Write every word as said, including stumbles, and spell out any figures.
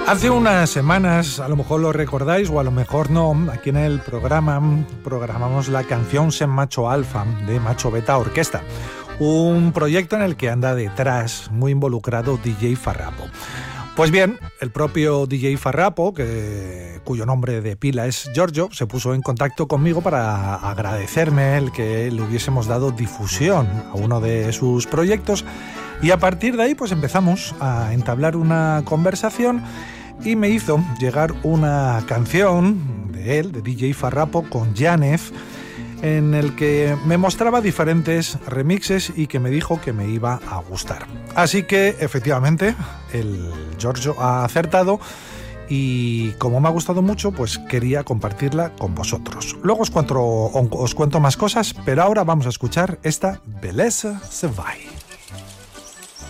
Hace unas semanas, a lo mejor lo recordáis o a lo mejor no, aquí en el programa programamos la canción Sen Macho Alfa de Macho Beta Orquesta, un proyecto en el que anda detrás, muy involucrado, D J Farrapo. Pues bien, el propio D J Farrapo, que, cuyo nombre de pila es Giorgio, se puso en contacto conmigo para agradecerme el que le hubiésemos dado difusión a uno de sus proyectos, y a partir de ahí pues empezamos a entablar una conversación y me hizo llegar una canción de él, de D J Farrapo, con Janez, en el que me mostraba diferentes remixes y que me dijo que me iba a gustar. Así que, efectivamente, el Giorgio ha acertado y como me ha gustado mucho, pues quería compartirla con vosotros. Luego os cuento, os cuento más cosas, pero ahora vamos a escuchar esta Belleza se vai.